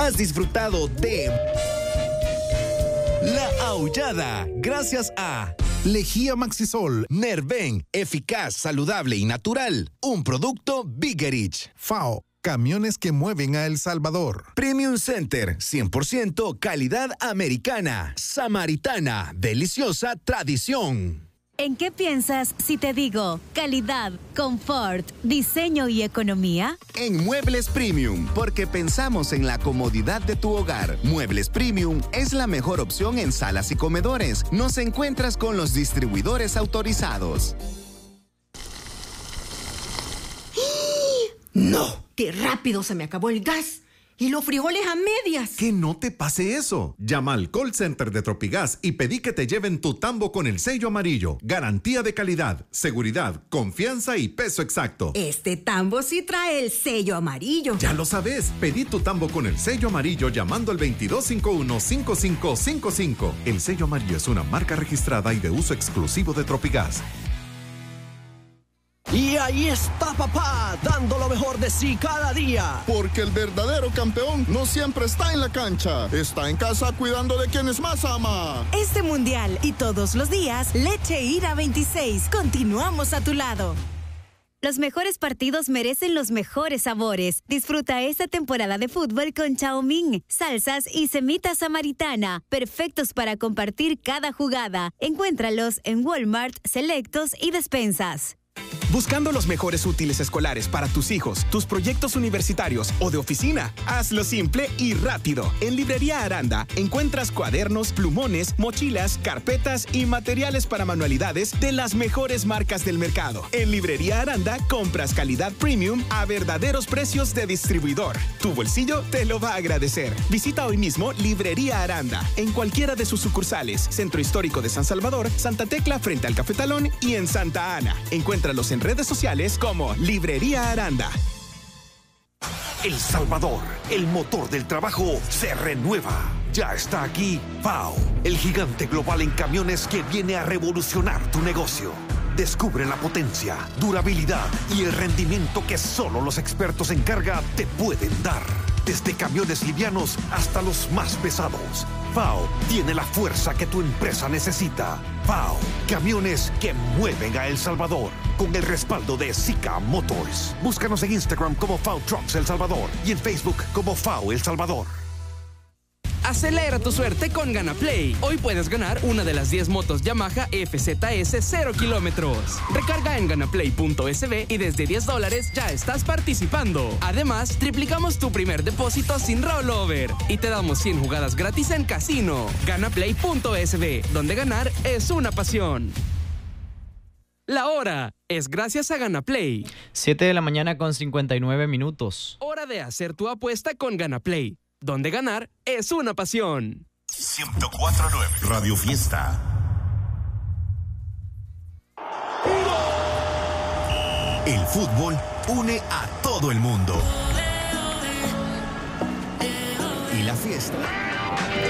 Has disfrutado de La Aullada gracias a Lejía Maxisol, Nerven, eficaz, saludable y natural. Un producto Biggerich. FAO, camiones que mueven a El Salvador. Premium Center, 100% calidad americana. Samaritana, deliciosa tradición. ¿En qué piensas si te digo calidad, confort, diseño y economía? En Muebles Premium, porque pensamos en la comodidad de tu hogar. Muebles Premium es la mejor opción en salas y comedores. Nos encuentras con los distribuidores autorizados. ¡No! ¡Qué rápido se me acabó el gas! ¡Y los frijoles a medias! Que no te pase eso. Llama al call center de Tropigas y pedí que te lleven tu tambo con el sello amarillo. Garantía de calidad, seguridad, confianza y peso exacto. Este tambo sí trae el sello amarillo. Ya lo sabes. Pedí tu tambo con el sello amarillo llamando al 2251-5555. El sello amarillo es una marca registrada y de uso exclusivo de Tropigas. Y ahí está papá, dando lo mejor de sí cada día. Porque el verdadero campeón no siempre está en la cancha, está en casa cuidando de quienes más ama. Este mundial y todos los días, Leche Ira 26. Continuamos a tu lado. Los mejores partidos merecen los mejores sabores. Disfruta esta temporada de fútbol con Chow Mein, salsas y semita samaritana, perfectos para compartir cada jugada. Encuéntralos en Walmart, Selectos y Despensas. Buscando los mejores útiles escolares para tus hijos, tus proyectos universitarios o de oficina. Hazlo simple y rápido. En Librería Aranda encuentras cuadernos, plumones, mochilas, carpetas y materiales para manualidades de las mejores marcas del mercado. En Librería Aranda compras calidad premium a verdaderos precios de distribuidor. Tu bolsillo te lo va a agradecer. Visita hoy mismo Librería Aranda en cualquiera de sus sucursales. Centro Histórico de San Salvador, Santa Tecla frente al Cafetalón y en Santa Ana. Encuéntralos en redes sociales como Librería Aranda. El Salvador, el motor del trabajo, se renueva. Ya está aquí FAO, el gigante global en camiones que viene a revolucionar tu negocio. Descubre la potencia, durabilidad y el rendimiento que solo los expertos en carga te pueden dar. Desde camiones livianos hasta los más pesados, FAO tiene la fuerza que tu empresa necesita. FAO, camiones que mueven a El Salvador. Con el respaldo de Sika Motors. Búscanos en Instagram como FAO Trucks El Salvador y en Facebook como FAO El Salvador. Acelera tu suerte con GanaPlay. Hoy puedes ganar una de las 10 motos Yamaha FZS 0 kilómetros. Recarga en ganaplay.sb y desde $10 ya estás participando. Además, triplicamos tu primer depósito sin rollover y te damos 100 jugadas gratis en casino. Ganaplay.sb, donde ganar es una pasión. La hora es gracias a GanaPlay. 7:59 a.m. Hora de hacer tu apuesta con GanaPlay, donde ganar es una pasión. 104.9 Radio Fiesta. El fútbol une a todo el mundo. Y la fiesta